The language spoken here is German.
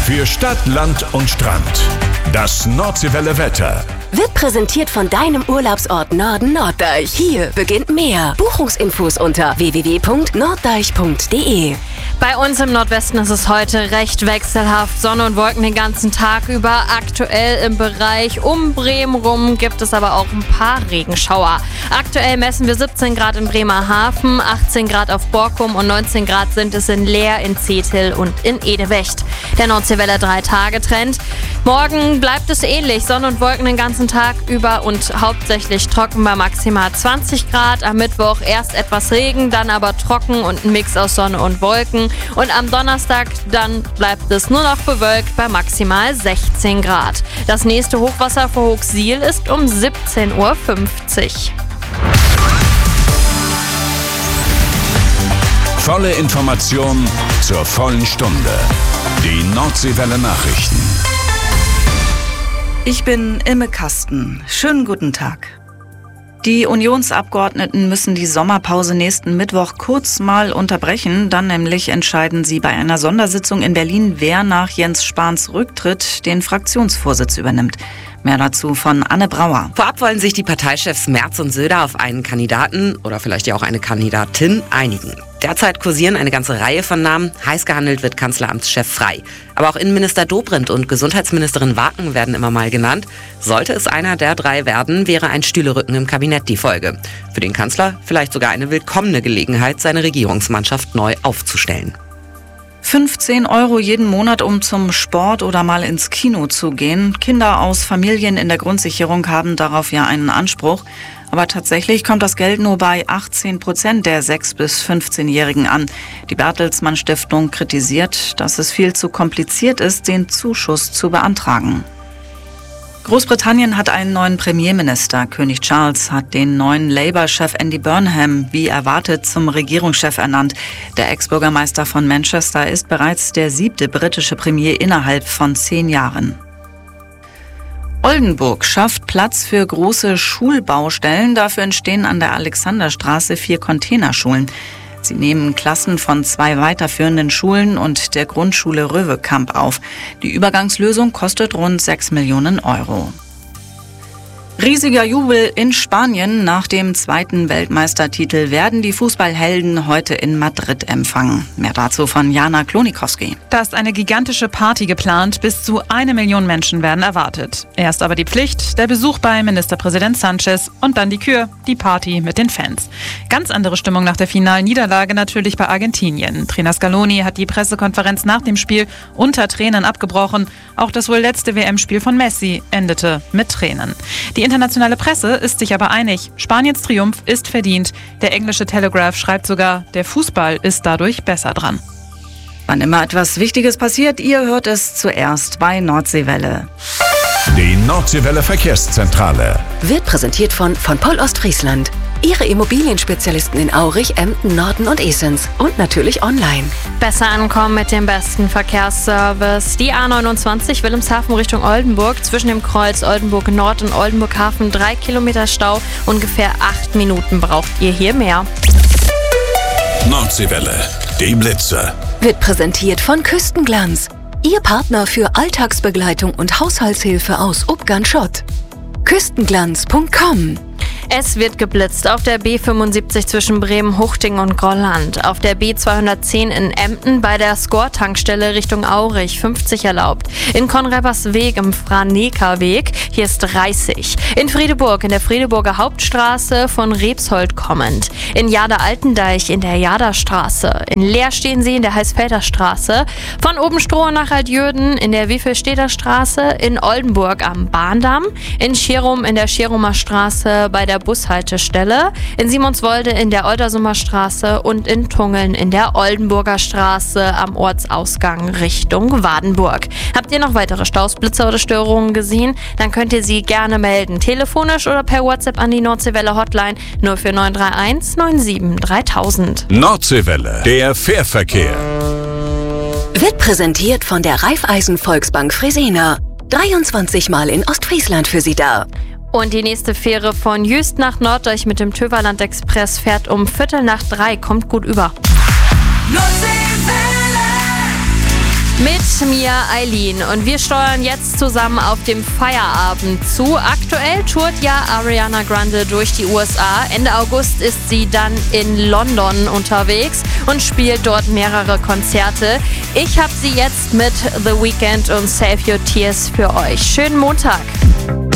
Für Stadt, Land und Strand. Das Nordseewelle Wetter. Wird präsentiert von deinem Urlaubsort Norden Norddeich. Hier beginnt mehr. Buchungsinfos unter www.norddeich.de. Bei uns im Nordwesten ist es heute recht wechselhaft. Sonne und Wolken den ganzen Tag über. Aktuell im Bereich um Bremen rum gibt es aber auch ein paar Regenschauer. Aktuell messen wir 17 Grad in Bremerhaven, 18 Grad auf Borkum und 19 Grad sind es in Leer, in Zetel und in Edewecht. Der Nordseewelle 3-Tage-Trend. Morgen bleibt es ähnlich. Sonne und Wolken den ganzen Tag über und hauptsächlich trocken bei maximal 20 Grad. Am Mittwoch erst etwas Regen, dann aber trocken und ein Mix aus Sonne und Wolken. Und am Donnerstag dann bleibt es nur noch bewölkt bei maximal 16 Grad. Das nächste Hochwasser vor Hochsiel ist um 17:50 Uhr. Volle Information zur vollen Stunde. Die Nordseewelle Nachrichten. Ich bin Imme Kasten. Schönen guten Tag. Die Unionsabgeordneten müssen die Sommerpause nächsten Mittwoch kurz mal unterbrechen. Dann nämlich entscheiden sie bei einer Sondersitzung in Berlin, wer nach Jens Spahns Rücktritt den Fraktionsvorsitz übernimmt. Mehr dazu von Anne Brauer. Vorab wollen sich die Parteichefs Merz und Söder auf einen Kandidaten oder vielleicht ja auch eine Kandidatin einigen. Derzeit kursieren eine ganze Reihe von Namen. Heiß gehandelt wird Kanzleramtschef Frey. Aber auch Innenminister Dobrindt und Gesundheitsministerin Waken werden immer mal genannt. Sollte es einer der drei werden, wäre ein Stühlerücken im Kabinett die Folge. Für den Kanzler vielleicht sogar eine willkommene Gelegenheit, seine Regierungsmannschaft neu aufzustellen. 15 € jeden Monat, um zum Sport oder mal ins Kino zu gehen. Kinder aus Familien in der Grundsicherung haben darauf ja einen Anspruch. Aber tatsächlich kommt das Geld nur bei 18% der 6- bis 15-Jährigen an. Die Bertelsmann Stiftung kritisiert, dass es viel zu kompliziert ist, den Zuschuss zu beantragen. Großbritannien hat einen neuen Premierminister. König Charles hat den neuen Labour-Chef Andy Burnham wie erwartet zum Regierungschef ernannt. Der Ex-Bürgermeister von Manchester ist bereits der 7. britische Premier innerhalb von 10 Jahren. Oldenburg schafft Platz für große Schulbaustellen. Dafür entstehen an der Alexanderstraße 4 Containerschulen. Sie nehmen Klassen von 2 weiterführenden Schulen und der Grundschule Röwekamp auf. Die Übergangslösung kostet rund 6 Millionen €. Riesiger Jubel in Spanien. Nach dem 2. Weltmeistertitel werden die Fußballhelden heute in Madrid empfangen. Mehr dazu von Jana Klonikowski. Da ist eine gigantische Party geplant. Bis zu 1 Million Menschen werden erwartet. Erst aber die Pflicht, der Besuch bei Ministerpräsident Sanchez und dann die Kür, die Party mit den Fans. Ganz andere Stimmung nach der finalen Niederlage natürlich bei Argentinien. Trainer Scaloni hat die Pressekonferenz nach dem Spiel unter Tränen abgebrochen. Auch das wohl letzte WM-Spiel von Messi endete mit Tränen. Die internationale Presse ist sich aber einig. Spaniens Triumph ist verdient. Der englische Telegraph schreibt sogar, der Fußball ist dadurch besser dran. Wann immer etwas Wichtiges passiert, ihr hört es zuerst bei Nordseewelle. Die Nordseewelle Verkehrszentrale. Wird präsentiert von Poll Ostfriesland. Ihre Immobilienspezialisten in Aurich, Emden, Norden und Esens. Und natürlich online. Besser ankommen mit dem besten Verkehrsservice. Die A29 Wilhelmshaven Richtung Oldenburg. Zwischen dem Kreuz Oldenburg Nord und Oldenburg Hafen 3 Kilometer Stau. Ungefähr 8 Minuten braucht ihr hier mehr. Nordseewelle, die Blitze. Wird präsentiert von Küstenglanz. Ihr Partner für Alltagsbegleitung und Haushaltshilfe aus Ubgan-Schott. Küstenglanz.com. Es wird geblitzt auf der B75 zwischen Bremen-Huchting und Grolland, auf der B210 in Emden bei der Score-Tankstelle Richtung Aurich 50 erlaubt, in Konrebersweg im Franeker-Weg, hier ist 30, in Friedeburg in der Friedeburger Hauptstraße von Rebsold kommend, in Jada-Altendeich in der Jadastraße, in Leer stehen Sie in der Heißfelder Straße, von Obenstroh nach Altjürden in der Wiefelstädter Straße, in Oldenburg am Bahndamm, in Scherum in der Scherumer Straße bei der Bushaltestelle, in Simonswolde in der Oldersumer Straße und in Tungeln in der Oldenburger Straße am Ortsausgang Richtung Wadenburg. Habt ihr noch weitere Staus, Blitzer oder Störungen gesehen? Dann könnt ihr sie gerne melden. Telefonisch oder per WhatsApp an die Nordseewelle Hotline 04931 97 3000. Nordseewelle, der Fährverkehr. Wird präsentiert von der Raiffeisen Volksbank Fresena. 23 Mal in Ostfriesland für Sie da. Und die nächste Fähre von Jüst nach Norddeich mit dem Töverland Express fährt um 2:45, kommt gut über. Mit mir, Eileen. Und wir steuern jetzt zusammen auf dem Feierabend zu. Aktuell tourt ja Ariana Grande durch die USA. Ende August ist sie dann in London unterwegs und spielt dort mehrere Konzerte. Ich habe sie jetzt mit The Weeknd und Save Your Tears für euch. Schönen Montag.